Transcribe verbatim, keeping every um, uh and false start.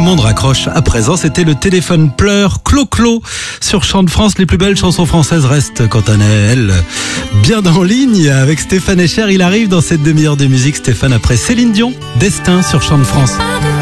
monde raccroche à présent. C'était le téléphone pleure, Clo-Clo sur Chant de France. Les plus belles chansons françaises restent, quant à elles, bien en ligne avec Stéphane Echer. Il arrive dans cette demi-heure de musique, Stéphane, après Céline Dion, Destin sur Chant de France.